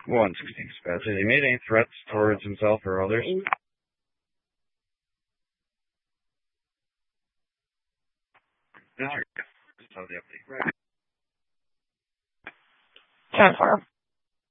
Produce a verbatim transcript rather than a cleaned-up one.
one sixteen dispatch. Has he made any threats towards himself or others? Disregard. Just have the update. ten four.